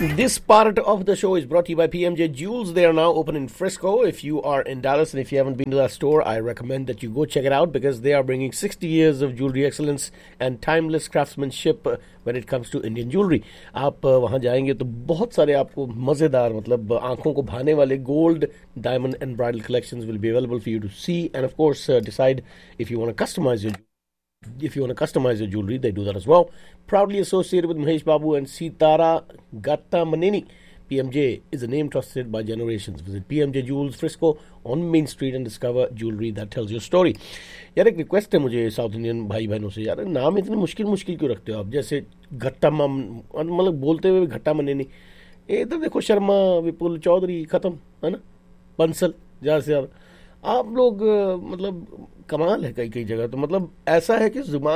This part of the show is brought to you by PMJ Jewels. They are now open in Frisco. If you are in Dallas and if you haven't been to that store, I recommend that you go check it out because they are bringing 60 years of jewelry excellence and timeless craftsmanship when it comes to Indian jewelry. आप वहाँ जाएंगे तो बहुत सारे आपको मज़ेदार मतलब आंखों को भाने वाले gold, diamond and bridal collections will be available for you to see and of course decide if you want to customize your jewelry, they do that as well. Proudly associated with Mahesh Babu and Sitara Gattamaneni, PMJ is a name trusted by generations. Visit PMJ Jewels Frisco on Main Street and discover jewelry that tells your story. यार एक request है मुझे south Indian भाई बहनों से, यार नाम इतने मुश्किल मुश्किल क्यों रखते हो आप? जैसे घट्टा मतलब बोलते हुए घट्टा मनेनी, इधर देखो शर्मा, विपुल चौधरी, खत्म है ना, बंसल ज़्यादा से ज़्यादा। आप लोग मतलब कमाल है कई कई जगह तो मतलब ऐसा है कि जुबान